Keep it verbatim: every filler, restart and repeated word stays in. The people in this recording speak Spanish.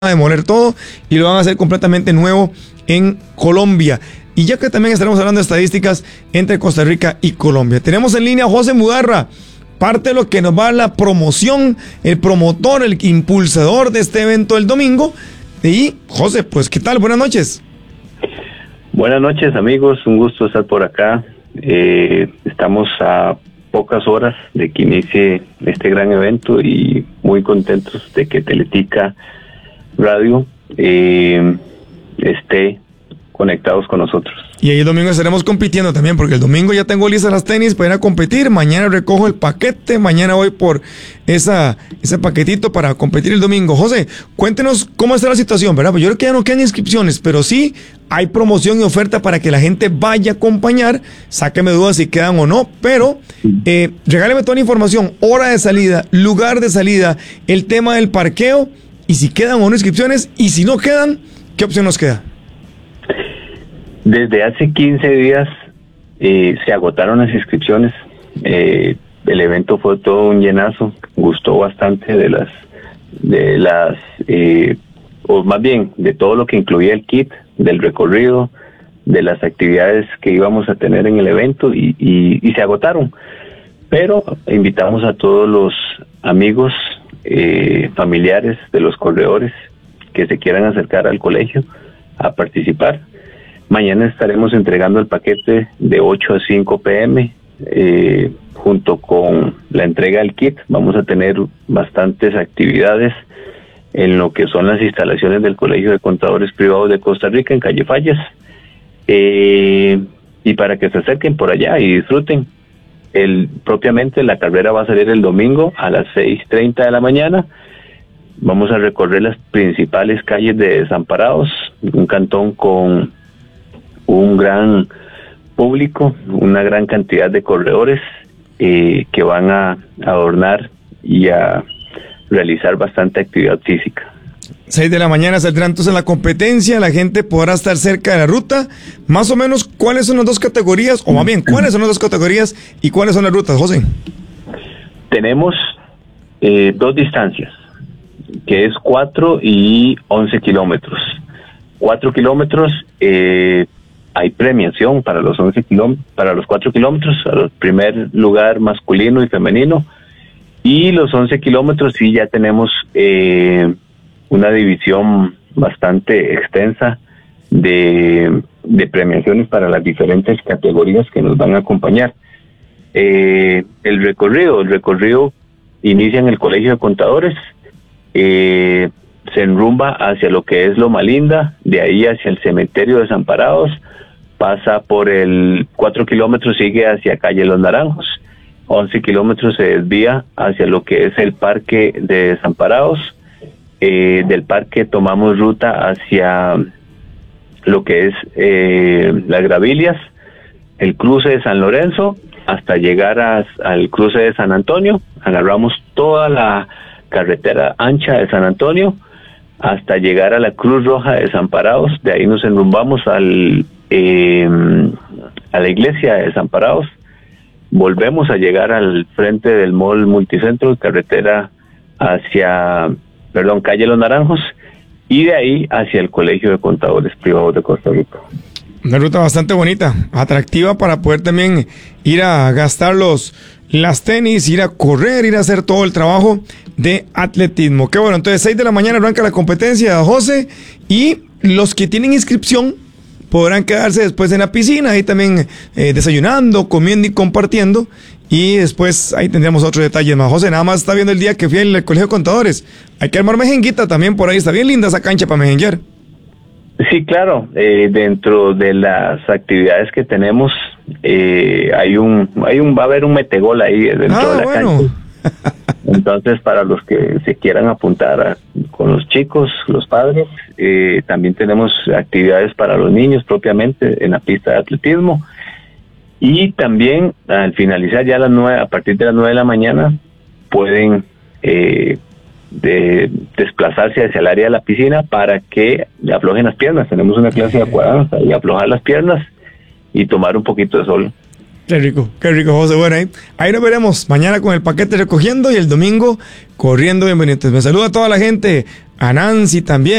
a demoler todo y lo van a hacer completamente nuevo en Colombia. Y ya que también estaremos hablando de estadísticas entre Costa Rica y Colombia. Tenemos en línea a José Mudarra, parte de lo que nos va a la promoción, el promotor, el impulsador de este evento el domingo. Y José, pues ¿qué tal? Buenas noches. Buenas noches, amigos, un gusto estar por acá. Eh, estamos a pocas horas de que inicie este gran evento y muy contentos de que Teletica Radio eh, esté conectados con nosotros. Y ahí el domingo estaremos compitiendo también, porque el domingo ya tengo listas las tenis para ir a competir. Mañana recojo el paquete, mañana voy por esa ese paquetito para competir el domingo. José, cuéntenos cómo está la situación, ¿verdad? Pues yo creo que ya no quedan inscripciones, pero sí hay promoción y oferta para que la gente vaya a acompañar. Sáqueme dudas si quedan o no, pero eh, regáleme toda la información, hora de salida, lugar de salida, el tema del parqueo, y si quedan o no inscripciones, y si no quedan, ¿qué opción nos queda? Desde hace quince días eh, se agotaron las inscripciones. Eh, el evento fue todo un llenazo, gustó bastante de las, de las, eh, o más bien de todo lo que incluía el kit, del recorrido, de las actividades que íbamos a tener en el evento y, y, y se agotaron. Pero invitamos a todos los amigos, eh, familiares de los corredores que se quieran acercar al colegio a participar. Mañana estaremos entregando el paquete de ocho a cinco pe eme, eh, junto con la entrega del kit. Vamos a tener bastantes actividades en lo que son las instalaciones del Colegio de Contadores Privados de Costa Rica, en Calle Fallas, eh, y para que se acerquen por allá y disfruten. El, propiamente la carrera va a salir el domingo a las seis treinta de la mañana. Vamos a recorrer las principales calles de Desamparados, un cantón con un gran público, una gran cantidad de corredores eh, que van a adornar y a realizar bastante actividad física. seis de la mañana saldrán entonces en la competencia, la gente podrá estar cerca de la ruta. Más o menos, ¿cuáles son las dos categorías? O más bien, ¿cuáles son las dos categorías y cuáles son las rutas, José? Tenemos eh, dos distancias, que es cuatro y once kilómetros. cuatro kilómetros, eh, hay premiación para los once kilómetros, para los cuatro kilómetros, al primer lugar masculino y femenino, y los once kilómetros sí ya tenemos eh, una división bastante extensa de, de premiaciones para las diferentes categorías que nos van a acompañar. Eh, el recorrido, el recorrido inicia en el Colegio de Contadores, eh, se enrumba hacia lo que es Loma Linda, de ahí hacia el cementerio de Desamparados, pasa por el cuatro kilómetros, sigue hacia calle Los Naranjos, once kilómetros se desvía hacia lo que es el parque de Desamparados, eh, del parque tomamos ruta hacia lo que es eh, las Gravilias, el cruce de San Lorenzo, hasta llegar a, al cruce de San Antonio, agarramos toda la carretera ancha de San Antonio, hasta llegar a la Cruz Roja de Desamparados, de ahí nos enrumbamos al eh, a la iglesia de Desamparados, volvemos a llegar al frente del mall multicentro, carretera hacia, perdón, calle Los Naranjos, y de ahí hacia el Colegio de Contadores Privados de Costa Rica. Una ruta bastante bonita, atractiva para poder también ir a gastar los las tenis, ir a correr, ir a hacer todo el trabajo de atletismo. Qué bueno, entonces seis de la mañana arranca la competencia, José, y los que tienen inscripción podrán quedarse después en la piscina, ahí también eh, desayunando, comiendo y compartiendo, y después ahí tendremos otros detalles más. José, nada más está viendo el día que fui al Colegio de Contadores, hay que armar mejenguita también por ahí, está bien linda esa cancha para mejenguear. Sí, claro, eh, dentro de las actividades que tenemos, eh, hay un, hay un, va a haber un metegol ahí dentro ah, de la bueno. cancha. Entonces, para los que se quieran apuntar a, con los chicos, los padres, eh, también tenemos actividades para los niños propiamente en la pista de atletismo. Y también al finalizar ya a las nueve, a partir de las nueve de la mañana, pueden eh, de desplazarse hacia el área de la piscina para que aflojen las piernas. Tenemos una clase de aquadanza y aflojar las piernas y tomar un poquito de sol. Qué rico, qué rico, José. Bueno, ahí, ahí nos veremos mañana con el paquete recogiendo y el domingo corriendo. Bienvenidos. Me saluda a toda la gente, a Nancy también.